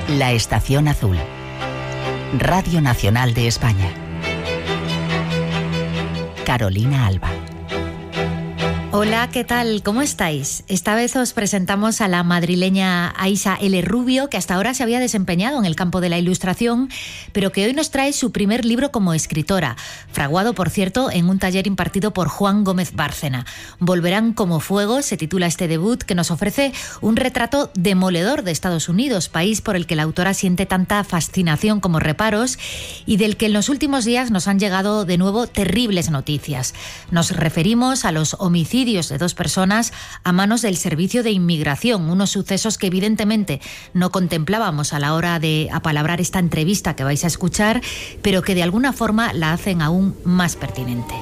La Estación Azul. Radio Nacional de España. Carolina Alba. Hola, ¿qué tal? ¿Cómo estáis? Esta vez os presentamos a la madrileña Aisha L. Rubio, que hasta ahora se había desempeñado en el campo de la ilustración, pero que hoy nos trae su primer libro como escritora, fraguado, por cierto, en un taller impartido por Juan Gómez Bárcena. Volverán como fuego, se titula este debut, que nos ofrece un retrato demoledor de Estados Unidos, país por el que la autora siente tanta fascinación como reparos y del que en los últimos días nos han llegado de nuevo terribles noticias. Nos referimos a los homicidios de 2 personas a manos del Servicio de Inmigración, unos sucesos que evidentemente no contemplábamos a la hora de apalabrar esta entrevista que vais a escuchar, pero que de alguna forma la hacen aún más pertinente.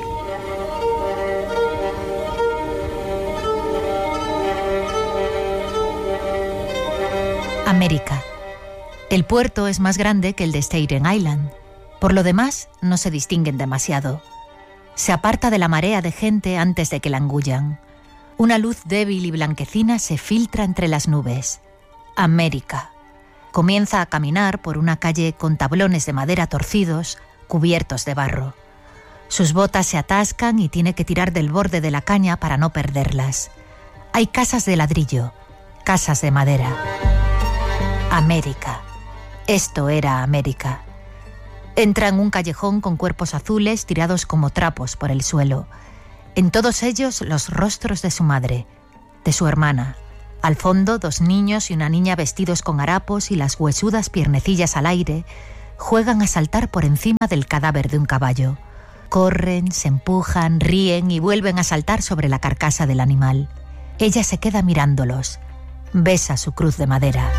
América. El puerto es más grande que el de Staten Island. Por lo demás, no se distinguen demasiado. Se aparta de la marea de gente antes de que la engullan. Una luz débil y blanquecina se filtra entre las nubes. América. Comienza a caminar por una calle con tablones de madera torcidos, cubiertos de barro. Sus botas se atascan y tiene que tirar del borde de la caña para no perderlas. Hay casas de ladrillo, casas de madera. América. Esto era América. Entra en un callejón con cuerpos azules tirados como trapos por el suelo. En todos ellos los rostros de su madre, de su hermana. Al fondo 2 niños y una niña vestidos con harapos y las huesudas piernecillas al aire juegan a saltar por encima del cadáver de un caballo. Corren, se empujan, ríen y vuelven a saltar sobre la carcasa del animal. Ella se queda mirándolos. Besa su cruz de madera.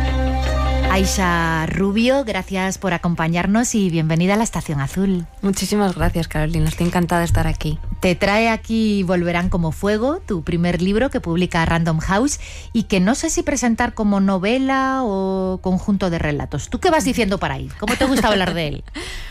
Aisha Rubio, gracias por acompañarnos y bienvenida a la Estación Azul. Muchísimas gracias, Carolina, estoy encantada de estar aquí. Te trae aquí Volverán como fuego, tu primer libro que publica Random House y que no sé si presentar como novela o conjunto de relatos. ¿Tú qué vas diciendo para ahí? ¿Cómo te gusta hablar de él?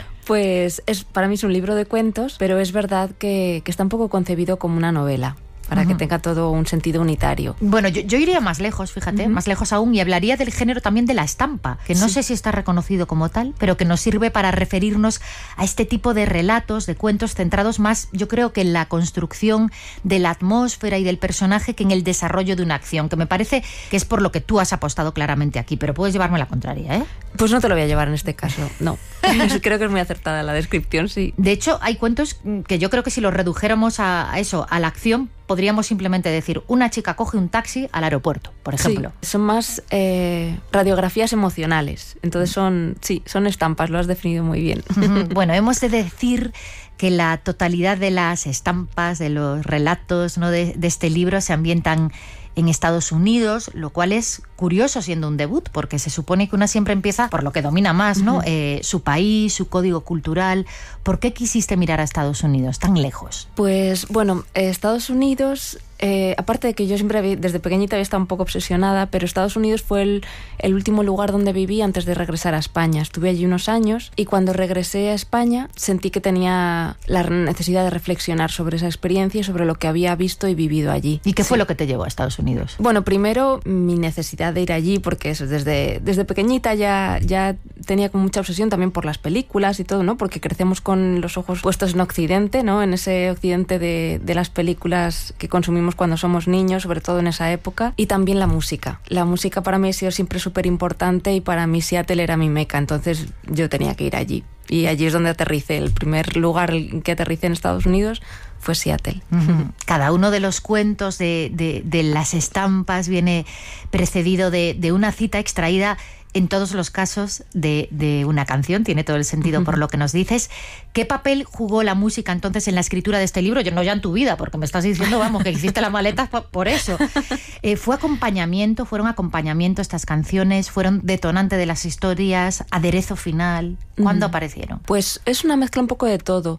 Pues para mí es un libro de cuentos, pero es verdad que está un poco concebido como una novela, para que tenga todo un sentido unitario. Bueno, yo iría más lejos, fíjate, más lejos aún, y hablaría del género también de la estampa, que no sé si está reconocido como tal, pero que nos sirve para referirnos a este tipo de relatos, de cuentos centrados más, yo creo que en la construcción de la atmósfera y del personaje que en el desarrollo de una acción, que me parece que es por lo que tú has apostado claramente aquí, pero puedes llevarme la contraria, ¿eh? Pues no te lo voy a llevar en este caso, no. Creo que es muy acertada la descripción, sí. De hecho, hay cuentos que yo creo que si los redujéramos a eso, a la acción, podríamos simplemente decir, una chica coge un taxi al aeropuerto, por ejemplo. Sí, son más radiografías emocionales. Entonces son estampas, lo has definido muy bien. Bueno, hemos de decir que la totalidad de las estampas, de los relatos, ¿no?, de este libro se ambientan en Estados Unidos, lo cual es curioso siendo un debut, porque se supone que una siempre empieza por lo que domina más, ¿no? Su país, su código cultural. ¿Por qué quisiste mirar a Estados Unidos tan lejos? Pues bueno, Estados Unidos, aparte de que yo siempre desde pequeñita había estado un poco obsesionada, pero Estados Unidos fue el último lugar donde viví antes de regresar a España. Estuve allí unos años y cuando regresé a España sentí que tenía la necesidad de reflexionar sobre esa experiencia y sobre lo que había visto y vivido allí. ¿Y qué fue lo que te llevó a Estados Unidos? Bueno, primero mi necesidad de ir allí, porque eso, desde pequeñita ya tenía como mucha obsesión también por las películas y todo, ¿no? Porque crecemos con los ojos puestos en Occidente, ¿no? En ese Occidente de las películas que consumimos cuando somos niños, sobre todo en esa época. Y también la música. La música para mí ha sido siempre súper importante y para mí Seattle era mi meca, entonces yo tenía que ir allí. Y allí es donde aterricé. El primer lugar en que aterricé en Estados Unidos fue Seattle. Cada uno de los cuentos de las estampas viene precedido de una cita extraída, en todos los casos, de una canción. Tiene todo el sentido por lo que nos dices. ¿Qué papel jugó la música entonces en la escritura de este libro? Yo no ya en tu vida, porque me estás diciendo, vamos, que hiciste las maletas por eso. ¿Fueron acompañamiento estas canciones? ¿Fueron detonante de las historias? ¿Aderezo final? ¿Cuándo aparecieron? Pues es una mezcla un poco de todo.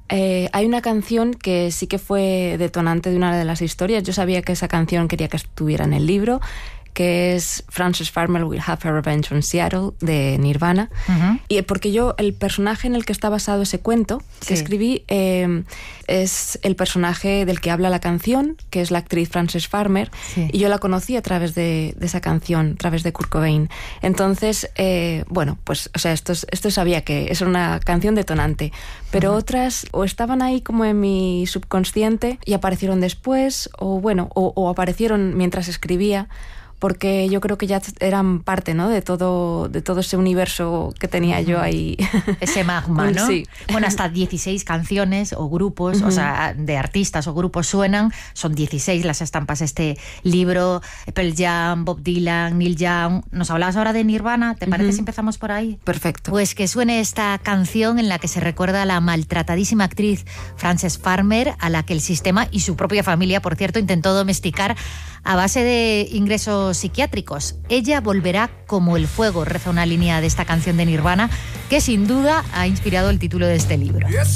Hay una canción que sí que fue detonante de una de las historias. Yo sabía que esa canción quería que estuviera en el libro, que es Frances Farmer Will Have Her Revenge on Seattle, de Nirvana. Y porque el personaje en el que está basado ese cuento que escribí es el personaje del que habla la canción, que es la actriz Frances Farmer, y yo la conocí a través de esa canción, a través de Kurt Cobain. Entonces, esto sabía que es una canción detonante, pero otras o estaban ahí como en mi subconsciente y aparecieron después, o aparecieron mientras escribía, porque yo creo que ya eran parte, ¿no?, de todo ese universo que tenía yo ahí. Ese magma, ¿no? Sí. Bueno, hasta 16 canciones o grupos, o sea, de artistas o grupos suenan, son 16 las estampas de este libro, Pearl Jam, Bob Dylan, Neil Young. ¿Nos hablabas ahora de Nirvana? ¿Te parece si empezamos por ahí? Perfecto. Pues que suene esta canción en la que se recuerda a la maltratadísima actriz Frances Farmer, a la que el sistema y su propia familia, por cierto, intentó domesticar a base de ingresos psiquiátricos. Ella volverá como el fuego, reza una línea de esta canción de Nirvana, que sin duda ha inspirado el título de este libro.